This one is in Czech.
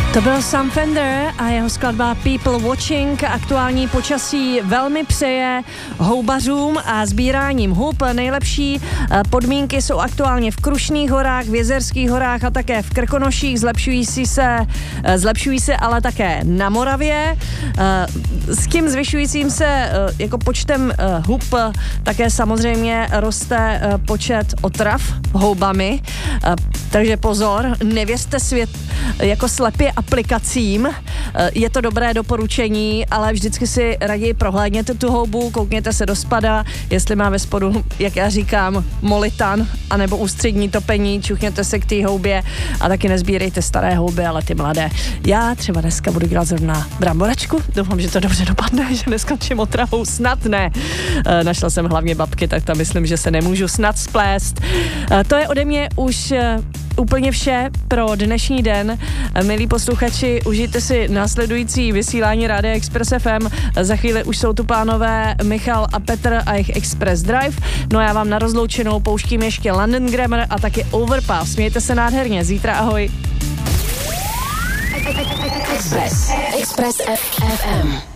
To byl Sam Fender a jeho skladba People Watching. Aktuální počasí velmi přeje houbařům a sbíráním hub. Nejlepší podmínky jsou aktuálně v Krušných horách, v Jezerských horách a také v Krkonoších. Zlepšují se ale také na Moravě. S tím zvyšujícím se jako počtem hub také samozřejmě roste počet otrav houbami. Takže pozor, nevěřte svět jako slepě aplikacím. Je to dobré doporučení, ale vždycky si raději prohlédněte tu houbu, koukněte se do spada, jestli má ve spodu, jak já říkám, molitan, anebo ústřední topení, čuchněte se k té houbě a taky nezbírejte staré houby, ale ty mladé. Já třeba dneska budu dělat zrovna bramboračku, doufám, že to dobře dopadne, že neskončím otravou, snad ne. Našla jsem hlavně babky, tak tam myslím, že se nemůžu snad splést. To je ode mě už úplně vše pro dnešní den. Milí posluchači, užijte si následující vysílání Rádia Express FM. Za chvíli už jsou tu pánové Michal a Petr a jejich Express Drive. No a já vám na rozloučenou pouštím ještě London Grammar a taky Overpass. Mějte se nádherně. Zítra ahoj. Express FM.